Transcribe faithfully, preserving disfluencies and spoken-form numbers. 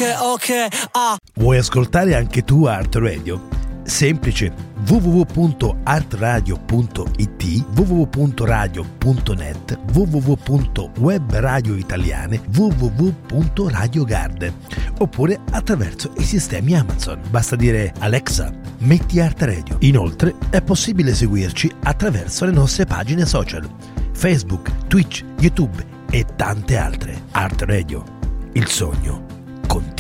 ok, ok, ah. Vuoi ascoltare anche tu Art Radio? Semplice, w w w punto art radio punto i t, w w w punto radio punto net, w w w punto web radio italiane, w w w punto radio garden, oppure attraverso i sistemi Amazon. Basta dire Alexa, metti Art Radio. Inoltre è possibile seguirci attraverso le nostre pagine social, Facebook, Twitch, YouTube e tante altre. Art Radio, il sogno continua.